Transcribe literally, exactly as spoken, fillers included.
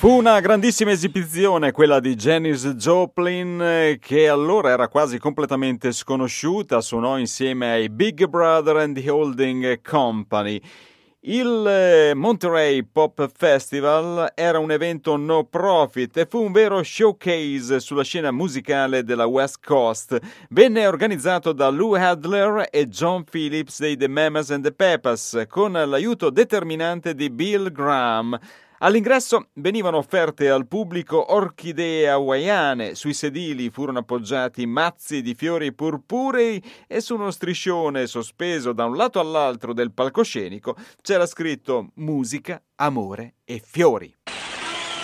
Fu una grandissima esibizione quella di Janis Joplin, che allora era quasi completamente sconosciuta, suonò insieme ai Big Brother and the Holding Company. Il Monterey Pop Festival era un evento no profit e fu un vero showcase sulla scena musicale della West Coast. Venne organizzato da Lou Adler e John Phillips dei The Mamas and the Papas, con l'aiuto determinante di Bill Graham. All'ingresso venivano offerte al pubblico orchidee hawaiane, sui sedili furono appoggiati mazzi di fiori purpurei e su uno striscione sospeso da un lato all'altro del palcoscenico c'era scritto musica, amore e fiori.